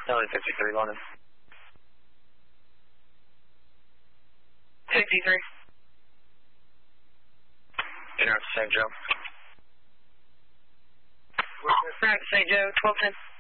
LA 53 London. 53. Interrupt St. Joe. Right, St. Joe, 1210.